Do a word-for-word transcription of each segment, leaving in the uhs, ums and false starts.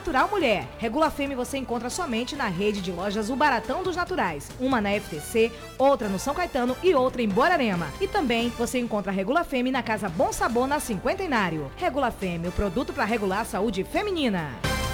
Natural Mulher. Regula Femme você encontra somente na rede de lojas O Baratão dos Naturais. Uma na F T C, outra no São Caetano e outra em Borarema. E também você encontra a Regula Femme na Casa Bom Sabor, na Cinquentenário. Regula Femme, o produto para regular a saúde feminina.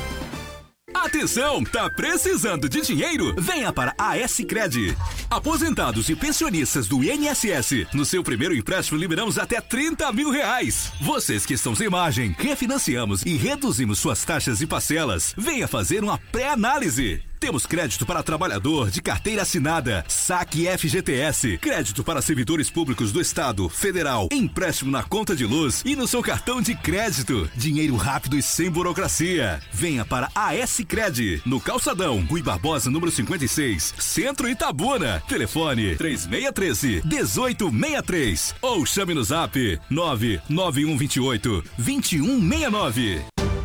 Atenção, tá precisando de dinheiro? Venha para a S-Cred. Aposentados e pensionistas do I N S S, no seu primeiro empréstimo liberamos até trinta mil reais. Vocês que estão sem margem, refinanciamos e reduzimos suas taxas e parcelas. Venha fazer uma pré-análise. Temos crédito para trabalhador de carteira assinada, saque F G T S, crédito para servidores públicos do Estado, Federal, empréstimo na conta de luz e no seu cartão de crédito. Dinheiro rápido e sem burocracia. Venha para a S-Cred, no Calçadão, Rui Barbosa, número cinquenta e seis, Centro Itabuna. Telefone três seis um três, um oito seis três ou chame no zap nove nove um dois oito, dois um seis nove.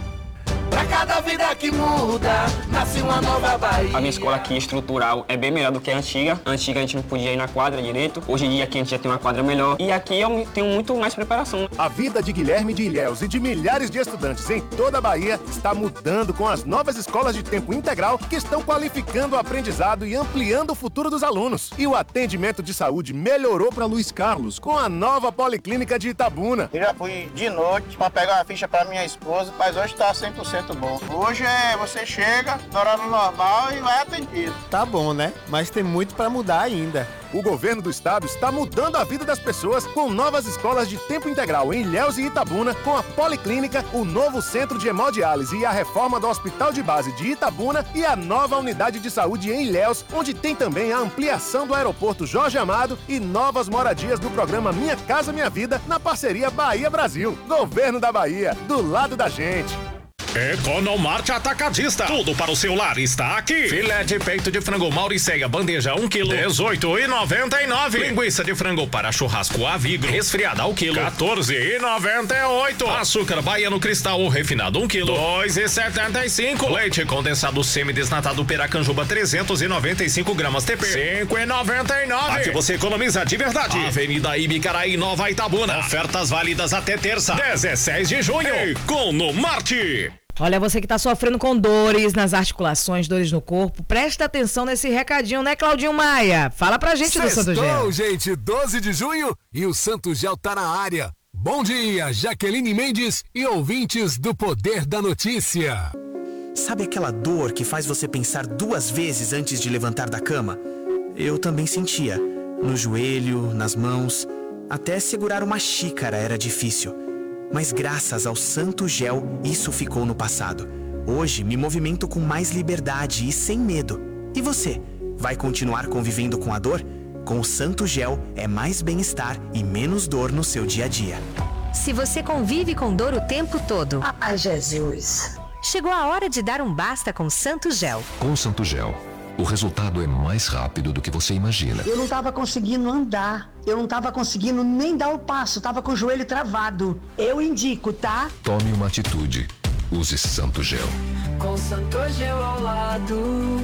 Pra cada vida que muda, nasce uma nova Bahia. A minha escola aqui, estrutural, é bem melhor do que a antiga. A antiga a gente não podia ir na quadra direito. Hoje em dia aqui a gente já tem uma quadra melhor. E aqui eu tenho muito mais preparação. A vida de Guilherme de Ilhéus e de milhares de estudantes em toda a Bahia está mudando com as novas escolas de tempo integral que estão qualificando o aprendizado e ampliando o futuro dos alunos. E o atendimento de saúde melhorou para Luiz Carlos com a nova Policlínica de Itabuna. Eu já fui de noite para pegar uma ficha para minha esposa, mas hoje está cem por cento bom. Hoje é você chega no horário normal e vai atendido. Tá bom, né? Mas tem muito para mudar ainda. O governo do estado está mudando a vida das pessoas com novas escolas de tempo integral em Ilhéus e Itabuna, com a Policlínica, o novo centro de hemodiálise e a reforma do Hospital de Base de Itabuna e a nova unidade de saúde em Ilhéus, onde tem também a ampliação do aeroporto Jorge Amado e novas moradias do programa Minha Casa Minha Vida na parceria Bahia Brasil. Governo da Bahia, do lado da gente. Economarte Atacadista. Tudo para o seu lar está aqui. Filé de peito de frango Mauriceia, bandeja um quilo, dezoito reais e noventa e nove centavos. Linguiça de frango para churrasco Avigro, resfriada ao quilo, quatorze reais e noventa e oito centavos. Açúcar baiano cristal ou refinado um quilo, dois reais e setenta e cinco centavos. Leite condensado semi-desnatado Piracanjuba trezentos e noventa e cinco gramas T P, cinco reais e noventa e nove centavos. Aqui você economiza de verdade. Avenida Ibicaraí, Nova Itabuna. Ofertas válidas até terça, dezesseis de junho. Economarte. Olha, você que está sofrendo com dores nas articulações, dores no corpo, presta atenção nesse recadinho, né, Claudinho Maia? Fala pra gente do Santo Gel. Gente, doze de junho e o Santo Gel tá na área. Bom dia, Jaqueline Mendes e ouvintes do Poder da Notícia. Sabe aquela dor que faz você pensar duas vezes antes de levantar da cama? Eu também sentia. No joelho, nas mãos, até segurar uma xícara era difícil. Mas graças ao Santo Gel, isso ficou no passado. Hoje, me movimento com mais liberdade e sem medo. E você? Vai continuar convivendo com a dor? Com o Santo Gel, é mais bem-estar e menos dor no seu dia a dia. Se você convive com dor o tempo todo... Ai, Jesus! Chegou a hora de dar um basta com Santo Gel. Com Santo Gel, o resultado é mais rápido do que você imagina. Eu não estava conseguindo andar, eu não estava conseguindo nem dar o passo, estava com o joelho travado. Eu indico, tá? Tome uma atitude. Use Santo Gel. Com Santo Gel ao lado,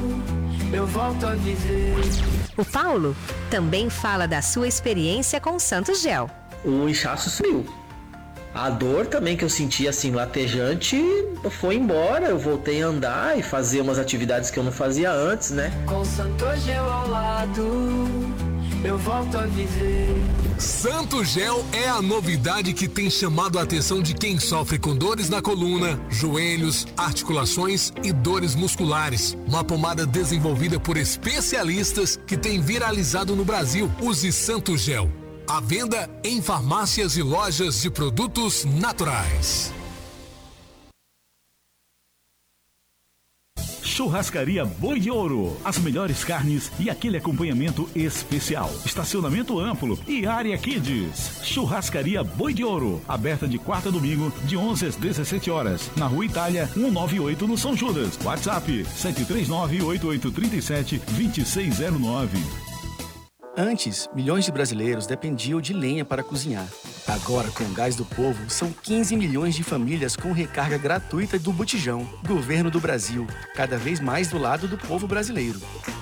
eu volto a viver. O Paulo também fala da sua experiência com Santo Gel. O inchaço sumiu. A dor também que eu sentia assim latejante foi embora, eu voltei a andar e fazer umas atividades que eu não fazia antes, né? Com Santo Gel ao lado, eu volto a viver. Santo Gel é a novidade que tem chamado a atenção de quem sofre com dores na coluna, joelhos, articulações e dores musculares. Uma pomada desenvolvida por especialistas que tem viralizado no Brasil. Use Santo Gel. À venda em farmácias e lojas de produtos naturais. Churrascaria Boi de Ouro. As melhores carnes e aquele acompanhamento especial. Estacionamento amplo e área Kids. Churrascaria Boi de Ouro. Aberta de quarta a domingo, de onze às dezessete horas. Na Rua Itália, cento e noventa e oito, no São Judas. WhatsApp sete três nove, oito oito três sete, dois seis zero nove. Antes, milhões de brasileiros dependiam de lenha para cozinhar. Agora, com o Gás do Povo, são quinze milhões de famílias com recarga gratuita do Botijão. Governo do Brasil, cada vez mais do lado do povo brasileiro.